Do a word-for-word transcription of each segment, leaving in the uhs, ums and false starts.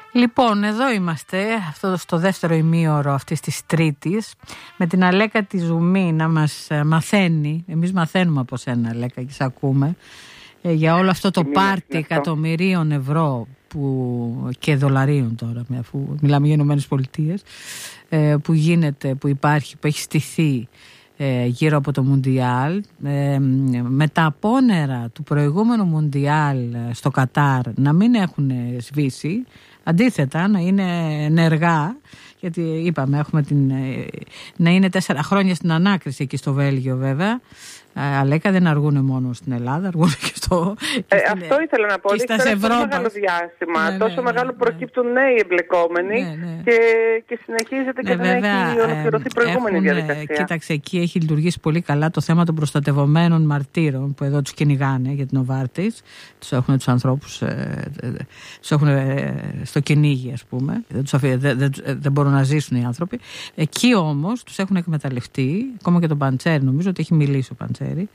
Λοιπόν, εδώ είμαστε, αυτό στο δεύτερο ημίωρο αυτής της Τρίτης, με την Αλέκα τη Ζουμί να μας μαθαίνει, εμείς μαθαίνουμε από σένα Αλέκα και σε ακούμε, ε, για όλο αυτό το πάρτι εκατομμυρίων ευρώ που, και δολαρίων τώρα, αφού μιλάμε για Ηνωμένες Πολιτείες, ε, που γίνεται, που υπάρχει, που έχει στηθεί ε, γύρω από το Μουντιάλ, ε, με τα απόνερα του προηγούμενου Μουντιάλ στο Κατάρ να μην έχουν σβήσει. Αντίθετα, να είναι ενεργά, γιατί είπαμε έχουμε την, να είναι τέσσερα χρόνια στην ανάκριση εκεί στο Βέλγιο βέβαια. Αλέκα, δεν αργούν μόνο στην Ελλάδα, αργούν και στο. Ε, και στην, αυτό ήθελα να πω. Έχει τόσο μεγάλο διάστημα. Ναι, τόσο ναι, μεγάλο ναι, προκύπτουν ναι. νέοι εμπλεκόμενοι ναι, ναι. Και, και συνεχίζεται ναι, και δεν έχει ολοκληρωθεί η προηγούμενη έχουν, διαδικασία. Κοίταξε, εκεί έχει λειτουργήσει πολύ καλά το θέμα των προστατευομένων μαρτύρων που εδώ τους κυνηγάνε για την Οβάρτης. Τους έχουν τους ανθρώπους, ε, τους έχουν ε, στο κυνήγι, ας πούμε. Δεν, τους αφή, δεν, δεν, δεν μπορούν να ζήσουν οι άνθρωποι. Εκεί όμως τους έχουν εκμεταλλευτεί, ακόμα και τον Παντσέρη, νομίζω ότι έχει μιλήσει ο Παντσέρη.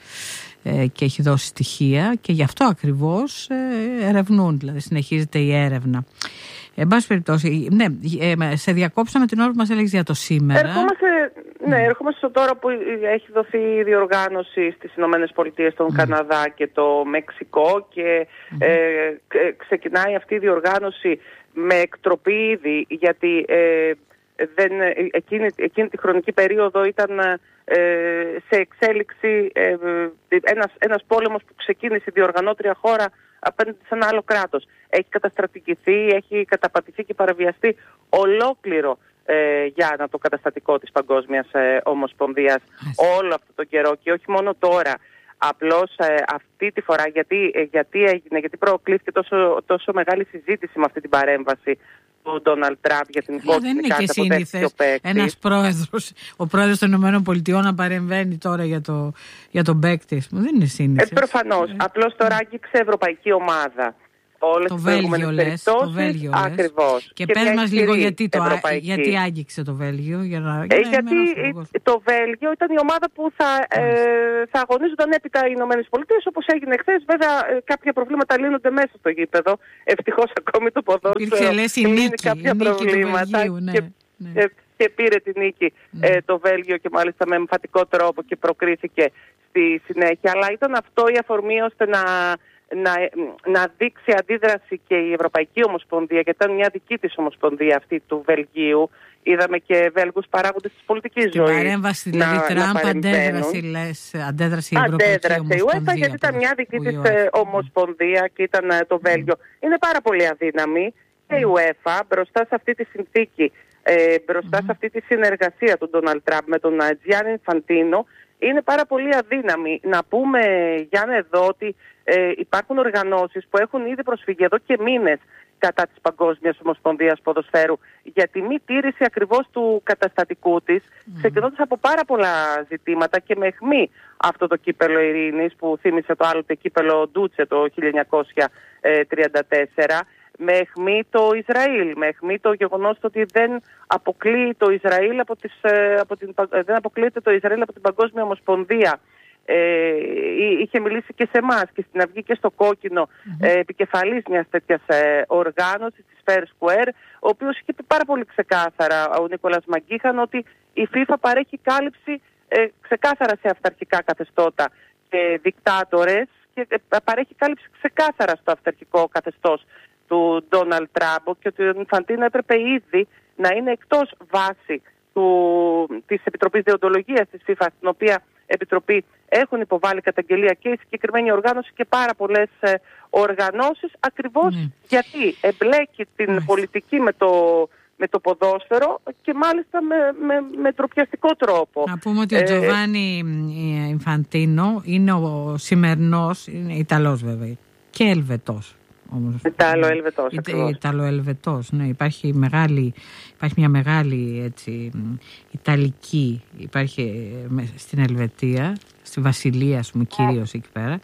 Και έχει δώσει στοιχεία και γι' αυτό ακριβώς ερευνούν, δηλαδή συνεχίζεται η έρευνα. Εν πάση περιπτώσει, ναι, σε διακόψαμε την ώρα που μας έλεγες για το σήμερα. Ερχόμαστε, ναι, ερχόμαστε στο τώρα που έχει δοθεί η διοργάνωση στις Ηνωμένες Πολιτείες, τον mm. Καναδά και το Μεξικό και mm. ε, ξεκινάει αυτή η διοργάνωση με εκτροπή ήδη, γιατί ε, δεν, εκείνη, εκείνη τη χρονική περίοδο ήταν ε, σε εξέλιξη ε, ένας, ένας πόλεμος που ξεκίνησε η διοργανώτρια χώρα απέναντι σε ένα άλλο κράτος. Έχει καταστρατηγηθεί, έχει καταπατηθεί και παραβιαστεί ολόκληρο ε, για να το καταστατικό της Παγκόσμιας ε, Ομοσπονδίας όλο αυτό το καιρό και όχι μόνο τώρα. Απλώς ε, αυτή τη φορά, γιατί, ε, γιατί έγινε, γιατί προκλήθηκε τόσο, τόσο μεγάλη συζήτηση με αυτή την παρέμβαση του Ντόναλντ Τραμπ για την κόκκινη κάρτα που δέχτηκε ο παίκτης. Ένας πρόεδρος, ο πρόεδρος των Ηνωμένων Πολιτειών να παρεμβαίνει τώρα για, το, για τον παίκτη. Δεν είναι σύνηθες. Ε, προφανώς. Ε, Απλώς τώρα άγγιξε ευρωπαϊκή ομάδα. Όλες το Βέλγιο λες, το Βέλγιο λες. Ακριβώς. Και, και πες μας λίγο γιατί, το, γιατί άγγιξε το Βέλγιο. Για να, ε, γιατί το Βέλγιο ήταν η ομάδα που θα, ε, θα αγωνίζονταν έπειτα οι Ηνωμένες Πολιτείες, όπως έγινε χθες. Βέβαια κάποια προβλήματα λύνονται μέσα στο γήπεδο. Ευτυχώς ακόμη το ποδόσφαιρο λύνει κάποια η προβλήματα Βελγίου, ναι, και, ναι. Και, και πήρε τη νίκη ναι. ε, το Βέλγιο και μάλιστα με εμφατικό τρόπο και προκρίθηκε στη συνέχεια. Αλλά ήταν αυτό η αφορμή ώστε να... Να, να δείξει αντίδραση και η Ευρωπαϊκή Ομοσπονδία, γιατί ήταν μια δική της ομοσπονδία αυτή του Βελγίου. Είδαμε και Βέλγους παράγοντες της πολιτικής ζωής. Και παρέμβαση, δηλαδή Τραμπ, αντέδραση, λες, αντέδραση η Ευρωπαϊκή αντέδραση, Ομοσπονδία. Η UEFA, γιατί ήταν μια δική της ομοσπονδία και ήταν το Βέλγιο. Mm. Είναι πάρα πολύ αδύναμη και η UEFA μπροστά σε αυτή τη συνθήκη, ε, μπροστά mm. σε αυτή τη συνεργασία του Ντόναλντ Τραμπ με τον Τζιάννη Ινφαντίνο. Είναι πάρα πολύ αδύναμη. Να πούμε, Γιάννη, εδώ ότι ε, υπάρχουν οργανώσεις που έχουν ήδη προσφύγει εδώ και μήνες κατά της Παγκόσμιας Ομοσπονδίας Ποδοσφαίρου για τη μη τήρηση ακριβώς του καταστατικού της, mm. ξεκινώντας από πάρα πολλά ζητήματα και με αιχμή αυτό το κύπελο ειρήνης που θύμισε το άλλοτε κύπελο Ντούτσε το χίλια εννιακόσια τριάντα τέσσερα, με αιχμή το Ισραήλ, με αιχμή το γεγονός ότι δεν αποκλείει το Ισραήλ από τις, από την, δεν αποκλείεται το Ισραήλ από την Παγκόσμια Ομοσπονδία. Ε, είχε μιλήσει και σε εμάς και στην Αυγή και στο Κόκκινο mm-hmm. ε, επικεφαλής μιας τέτοιας ε, οργάνωσης της Fair Square, ο οποίος είχε πει πάρα πολύ ξεκάθαρα, ο Νίκολας Μαγκίχαν, ότι η FIFA παρέχει κάλυψη ε, ξεκάθαρα σε αυταρχικά καθεστώτα και δικτάτορες και ε, παρέχει κάλυψη ξεκάθαρα στο αυταρχικό καθεστώς του Ντόναλντ Τραμπ και ότι ο Ινφαντίνο έπρεπε ήδη να είναι εκτός βάση του, της Επιτροπής Δεοντολογίας της FIFA, στην οποία Επιτροπή έχουν υποβάλει καταγγελία και η συγκεκριμένη οργάνωση και πάρα πολλές ε, οργανώσεις, ακριβώς mm. γιατί εμπλέκει την mm. πολιτική με το, με το ποδόσφαιρο και μάλιστα με, με, με τροπιαστικό τρόπο. Να πούμε ότι ο Τζοβάνι ε, Ινφαντίνο είναι ο σημερινός, είναι Ιταλός βέβαια και Ελβετός. Ιταλο-Ελβετός, ακριβώς. Ιταλο-Ελβετός, ναι. Υπάρχει, μεγάλη, υπάρχει μια μεγάλη έτσι, Ιταλική, υπάρχει στην Ελβετία, στη Βασιλεία, ας πούμε, κυρίως εκεί πέρα.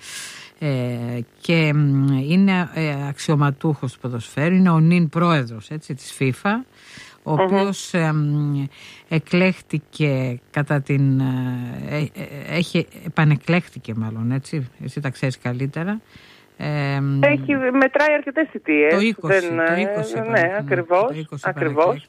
Ε, και είναι ε, αξιωματούχος του ποδοσφαίρου, είναι ο νυν πρόεδρος έτσι, της FIFA, ο uh-huh. οποίος ε, ε, εκλέχτηκε κατά την... Ε, ε, έχει, επανεκλέχτηκε μάλλον, έτσι, εσύ τα ξέρεις καλύτερα. Ε, έχει, μετράει αρκετές θητείες. Το είκοσι, δεν, το είκοσι ναι, ναι, ακριβώς, το είκοσι ακριβώς.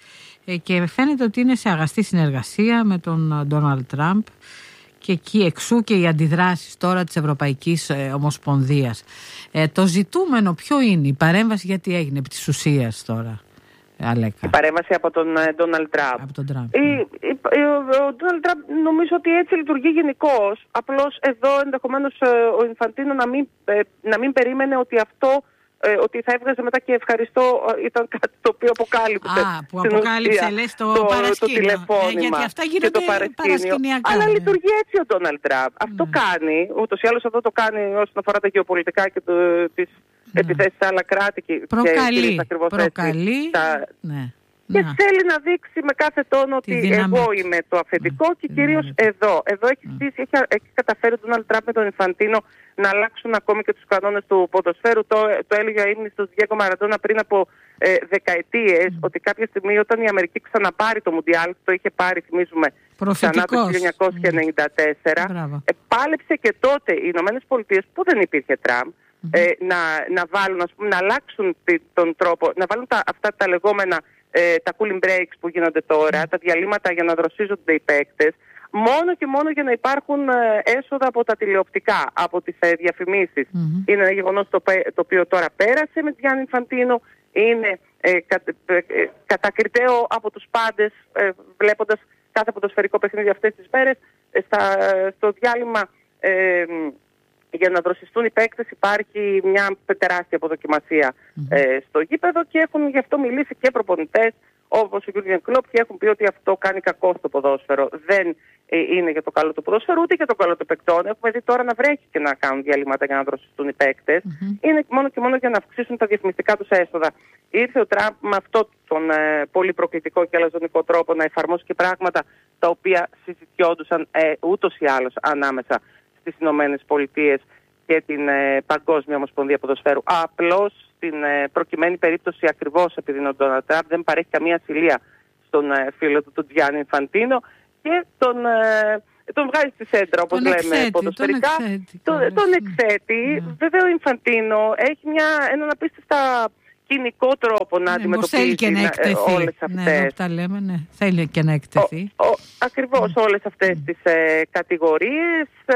Ε, και φαίνεται ότι είναι σε αγαστή συνεργασία με τον Ντόναλντ Τραμπ και εκεί εξού και οι αντιδράσεις τώρα της Ευρωπαϊκής ε, Ομοσπονδίας. Ε, το ζητούμενο ποιο είναι, η παρέμβαση γιατί έγινε επί της ουσίας τώρα, Αλέκα? Η παρέμβαση από τον Ντόναλντ Τραμπ. Από τον Τραμπ. Η, η, ο Ντόναλντ Τραμπ νομίζω ότι έτσι λειτουργεί γενικώς. Απλώς εδώ ενδεχομένως ο Ινφαντίνο να μην, να μην περίμενε ότι αυτό, ότι θα έβγαζε μετά και ευχαριστώ, ήταν κάτι το οποίο αποκάλυψε. Α, που αποκάλυψε, λες, το, το παρασκήνιο. Το τηλεφώνημα. Ε, γιατί αυτά γίνονται παρασκηνιακά. Αλλά λειτουργεί έτσι ο Ντόναλντ Τραμπ. Mm. Αυτό κάνει, ούτως ή άλλως αυτό το κάνει όσον αφορά τα γεωπολιτικά και το, τις mm. επιθέσεις σε άλλα κράτη. Και, προκαλεί, και προκαλεί, έτσι, τα, ναι. Και να. θέλει να δείξει με κάθε τόνο ότι εγώ είμαι το αφεντικό mm. και κυρίως mm. εδώ. Εδώ έχει, mm. στήσει, έχει, έχει καταφέρει ο Ντόναλντ Τραμπ με τον Ινφαντίνο να αλλάξουν ακόμη και τους κανόνες του ποδοσφαίρου. Το, το έλεγε ο ύμνης του Διέγκο Μαραντόνα πριν από ε, δεκαετίες, mm. ότι κάποια στιγμή όταν η Αμερική ξαναπάρει το Μουντιάλ, το είχε πάρει, θυμίζουμε, ξανά το χίλια εννιακόσια ενενήντα τέσσερα, mm. ε, πάλεψε και τότε οι Ηνωμένες Πολιτείες, που δεν υπήρχε Τραμπ, mm. ε, να, να βάλουν, ας πούμε, να αλλάξουν τον τρόπο, να βάλουν τα, αυτά τα λεγόμενα ε, τα cooling breaks που γίνονται τώρα, mm. τα διαλύματα για να δροσίζονται οι παίκτες, μόνο και μόνο για να υπάρχουν έσοδα από τα τηλεοπτικά, από τις ε, διαφημίσεις. Mm-hmm. Είναι ένα γεγονός το, το οποίο τώρα πέρασε με Γιάννη Ινφαντίνο, είναι ε, κα, ε, ε, κατακριτέο από τους πάντες, ε, βλέποντας κάθε ποδοσφαιρικό παιχνίδι αυτές τις μέρες. Ε, στα, στο διάλειμμα ε, για να δροσιστούν οι παίκτες υπάρχει μια τεράστια αποδοκιμασία mm-hmm. ε, στο γήπεδο και έχουν γι' αυτό μιλήσει και προπονητές όπως ο Γιούργεν Κλοπ και έχουν πει ότι αυτό κάνει κακό στο ποδόσφαιρο. Δεν ε, είναι για το καλό του ποδόσφαιρου ούτε για το καλό των παικτών. Έχουμε δει τώρα να βρέχει και να κάνουν διαλύματα για να δροσιστούν οι παίκτες. Mm-hmm. Είναι μόνο και μόνο για να αυξήσουν τα διαφημιστικά τους έσοδα. Ήρθε ο Τραμπ με αυτό τον ε, πολύ προκλητικό και αλαζονικό τρόπο να εφαρμόσει και πράγματα τα οποία συζητιόντουσαν ε, ούτως ή άλλως ανάμεσα στις Ηνωμένες Πολιτείες και την ε, Παγκόσμια Ομοσπονδία Ποδοσφαίρου. Απλώς στην ε, προκειμένη περίπτωση, ακριβώς επειδή είναι ο Ντόναλντ Τραμπ, δεν παρέχει καμία ασυλία στον ε, φίλο του, τον Γιάννη Ινφαντίνο, και τον, ε, τον βγάζει στη σέντρα, όπως λέμε εξέτη, ποδοσφαιρικά. Τον εξέτη. Τον, τον εξέτη. Yeah. Βέβαια ο Ινφαντίνο έχει μια, έναν απίστευτα κοινικό τρόπο να ναι, αντιμετωπίσει και να όλες αυτές. Ναι, τα λέμε, ναι. Θέλει και να εκτεθεί. Ο, ο, ακριβώς mm. όλες αυτές mm. τις ε, κατηγορίες, ε,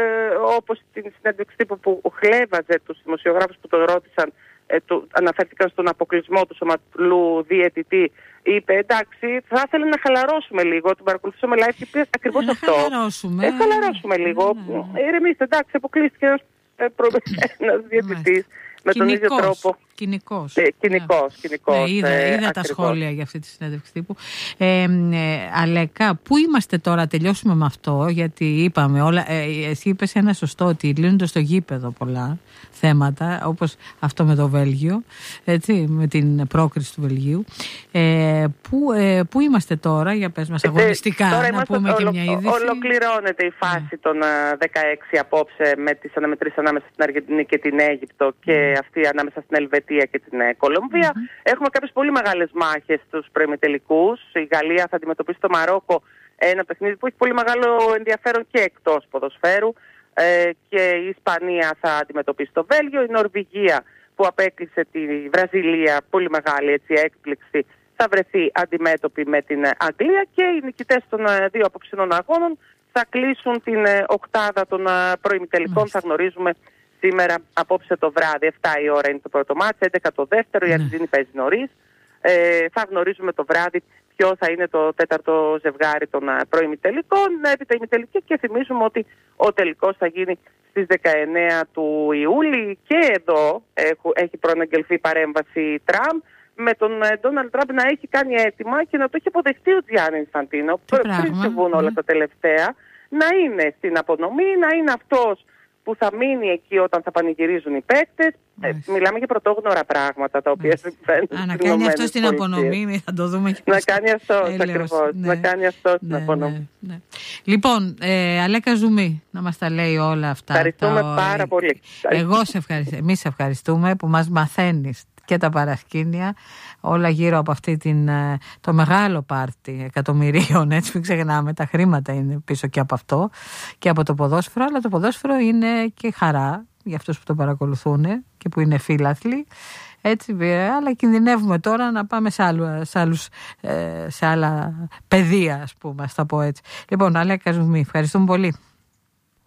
όπως την συνέντευξη τύπου που χλέβαζε τους δημοσιογράφους που τον ρώτησαν, ε, του, αναφέρθηκαν στον αποκλεισμό του σωματλού διαιτητή. Είπε, εντάξει, θα ήθελα να χαλαρώσουμε λίγο. Την παρακολουθήσαμε live και είπε ακριβώς να αυτό. Χαλαρώσουμε. Ε, χαλαρώσουμε λίγο. Ναι. Ηρεμήστε, εντάξει, αποκλείστηκε ένας, ε, ένας διαιτητής. Με κοινικός, τον ίδιο τρόπο. Κοινικός. Ε, κοινικός, yeah. κοινικός. Ναι, είδα ε, είδα τα σχόλια για αυτή τη συνέντευξη τύπου. Ε, ε, Αλέκα, πού είμαστε τώρα, τελειώσουμε με αυτό, γιατί είπαμε όλα, ε, εσύ είπες ένα σωστό, ότι λύνονται στο γήπεδο πολλά θέματα, όπως αυτό με το Βέλγιο, έτσι, με την πρόκριση του Βελγίου. Ε, πού, ε, πού είμαστε τώρα, για πες μας αγωνιστικά, ε, να πούμε ολο, και μια είδηση. Ολοκληρώνεται η φάση yeah. των δεκαέξι απόψε με τις αναμετρήσεις ανάμεσα στην Αργεντινή και την Αίγυπτο και mm. αυτή ανάμεσα στην Ελβετία και την ε, Κολομβία. Mm-hmm. Έχουμε κάποιες πολύ μεγάλες μάχες στους προημιτελικούς. Η Γαλλία θα αντιμετωπίσει το Μαρόκο, ένα παιχνίδι που έχει πολύ μεγάλο ενδιαφέρον και εκτός ποδοσφαίρου. Ε, και η Ισπανία θα αντιμετωπίσει το Βέλγιο. Η Νορβηγία, που απέκλεισε τη Βραζιλία, πολύ μεγάλη έτσι, έκπληξη, θα βρεθεί αντιμέτωπη με την Αγγλία, και οι νικητές των ε, δύο απόψινων αγώνων θα κλείσουν την ε, οκτάδα των ε, προημιτελικών. Mm. Θα γνωρίζουμε σήμερα, απόψε το βράδυ, επτά η ώρα είναι το πρώτο μάτς, έντεκα το δεύτερο, mm. η Αργεντινή παίζει νωρίς. Ε, θα γνωρίζουμε το βράδυ ποιο θα είναι το τέταρτο ζευγάρι των προημιτελικών, έπειτα ημιτελική, και θυμίζουμε ότι ο τελικός θα γίνει στις δεκαεννέα του Ιούλη, και εδώ έχω, έχει προαναγγελθεί παρέμβαση Τραμπ, με τον Ντόναλντ Τραμπ να έχει κάνει έτοιμα και να το έχει αποδεχτεί ο Γιάννη Ινφαντίνο πριν συμβούν όλα τα τελευταία, να είναι στην απονομή, να είναι αυτός που θα μείνει εκεί όταν θα πανηγυρίζουν οι παίκτες. Ε, μιλάμε για πρωτόγνωρα πράγματα τα οποία συμβαίνουν. Α, να κάνει αυτό στην απονομή, θα το δούμε και να κάνει αυτό ακριβώς. Ναι. Να κάνει αυτό στην ναι, απονομή. Ναι, ναι. Λοιπόν, ε, Αλέκα Ζουμί, να μας τα λέει όλα αυτά. Ευχαριστούμε τα... πάρα πολύ. Εγώ σε ευχαριστώ. Εμείς σε ευχαριστούμε που μας μαθαίνεις και τα παρασκήνια, όλα γύρω από αυτή την, το μεγάλο πάρτι εκατομμυρίων, έτσι μην ξεχνάμε, τα χρήματα είναι πίσω και από αυτό και από το ποδόσφαιρο, αλλά το ποδόσφαιρο είναι και χαρά, για αυτούς που το παρακολουθούν και που είναι φίλαθλοι. Έτσι, αλλά κινδυνεύουμε τώρα να πάμε σε, άλλου, σε, άλλους, σε άλλα πεδία, ας πούμε, ας τα πω έτσι. Λοιπόν, Αλέκα Ζουμί, ευχαριστούμε πολύ.